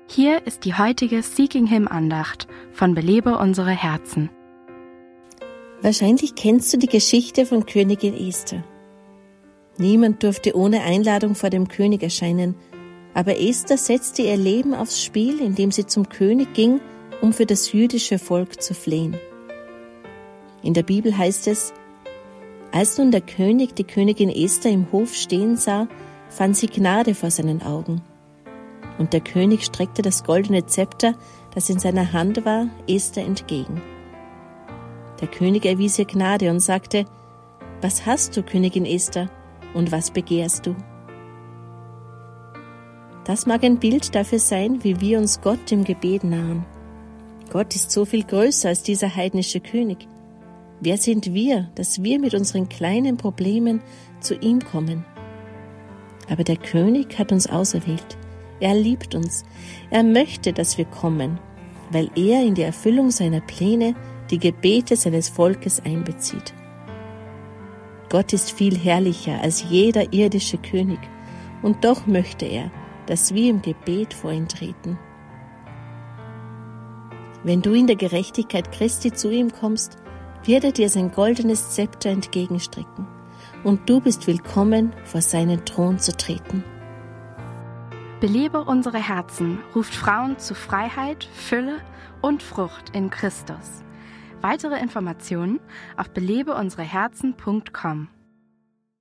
Hier ist die heutige Seeking Him Andacht von Belebe unsere Herzen. Wahrscheinlich kennst du die Geschichte von Königin Esther. Niemand durfte ohne Einladung vor dem König erscheinen, aber Esther setzte ihr Leben aufs Spiel, indem sie zum König ging, um für das jüdische Volk zu flehen. In der Bibel heißt es: Als nun der König die Königin Esther im Hof stehen sah, fand sie Gnade vor seinen Augen. Und der König streckte das goldene Zepter, das in seiner Hand war, Esther entgegen. Der König erwies ihr Gnade und sagte: Was hast du, Königin Esther, und was begehrst du? Das mag ein Bild dafür sein, wie wir uns Gott im Gebet nahen. Gott ist so viel größer als dieser heidnische König. Wer sind wir, dass wir mit unseren kleinen Problemen zu ihm kommen? Aber der König hat uns auserwählt. Er liebt uns. Er möchte, dass wir kommen, weil er in die Erfüllung seiner Pläne die Gebete seines Volkes einbezieht. Gott ist viel herrlicher als jeder irdische König, und doch möchte er, dass wir im Gebet vor ihn treten. Wenn du in der Gerechtigkeit Christi zu ihm kommst, wird er dir sein goldenes Zepter entgegenstrecken, und du bist willkommen, vor seinen Thron zu treten. Belebe unsere Herzen ruft Frauen zu Freiheit, Fülle und Frucht in Christus. Weitere Informationen auf belebeunsereherzen.com.